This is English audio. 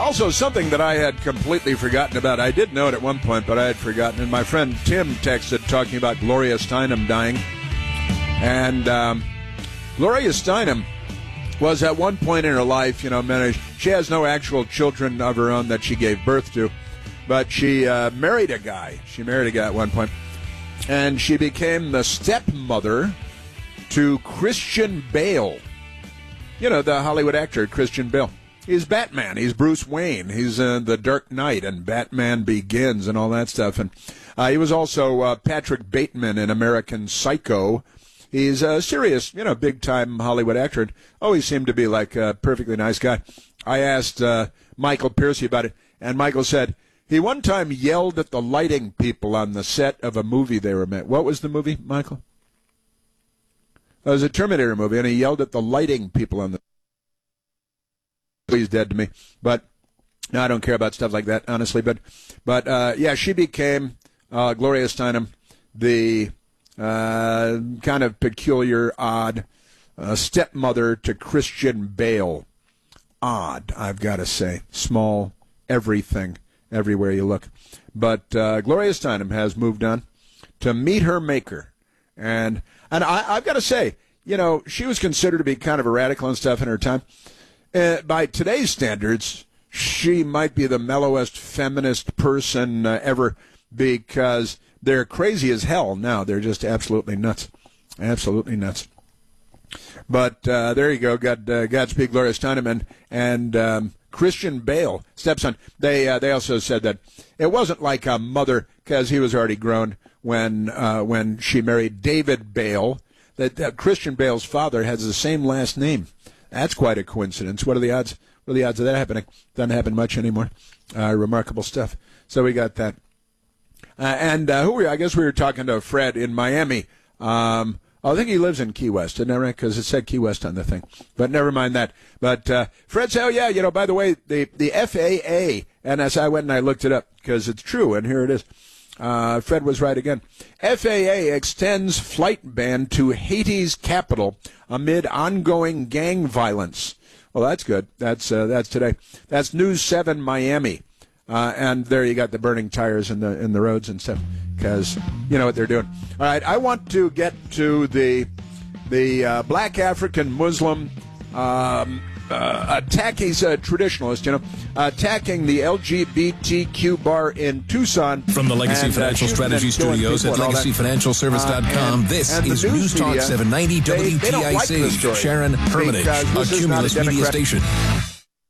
Also, something that I had completely forgotten about. I did know it at one point, but I had forgotten. And my friend Tim texted talking about Gloria Steinem dying. And Gloria Steinem was at one point in her life, she has no actual children of her own that she gave birth to, but she married a guy. She married a guy at one point, and she became the stepmother to Christian Bale. The Hollywood actor Christian Bale. He's Batman. He's Bruce Wayne. He's the Dark Knight and Batman Begins and all that stuff. And he was also Patrick Bateman in American Psycho. He's a serious, big-time Hollywood actor. And always seemed to be like a perfectly nice guy. I asked Michael Piercy about it, and Michael said he one time yelled at the lighting people on the set of a movie they were in. What was the movie, Michael? It was a Terminator movie, and he yelled at the lighting people on the... He's dead to me, but no, I don't care about stuff like that, honestly. But yeah, she became Gloria Steinem, the kind of peculiar, odd stepmother to Christian Bale. Odd, I've got to say. Small, everything, everywhere you look. But Gloria Steinem has moved on to meet her maker, and I've got to say, she was considered to be kind of a radical and stuff in her time. By today's standards, she might be the mellowest feminist person ever, because they're crazy as hell now. They're just absolutely nuts. Absolutely nuts. But there you go. Godspeed, Gloria Steinem and Christian Bale, stepson. They also said that it wasn't like a mother, because he was already grown when she married David Bale. That Christian Bale's father has the same last name. That's quite a coincidence. What are the odds? What are the odds of that happening? Doesn't happen much anymore. Remarkable stuff. So we got that. And who were we? I guess we were talking to Fred in Miami. I think he lives in Key West, isn't that right? Because it said Key West on the thing. But never mind that. But Fred said, oh, yeah, by the way, the FAA, and as I went and I looked it up, because it's true, and here it is. Fred was right again. FAA extends flight ban to Haiti's capital amid ongoing gang violence. Well, that's good. That's today. That's News 7 Miami. And there you got the burning tires in the roads and stuff, because you know what they're doing. All right, I want to get to the black African Muslim he's a traditionalist, attacking the LGBTQ bar in Tucson. From the Legacy Financial Strategy Studios at LegacyFinancialService.com, this is News Talk 790 WTIC. Sharon Hermitage, a Cumulus Media station.